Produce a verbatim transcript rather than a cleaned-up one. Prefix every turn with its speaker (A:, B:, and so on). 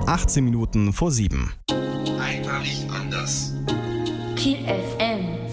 A: achtzehn Minuten vor sieben.
B: Einmalig anders.
C: Kiel F M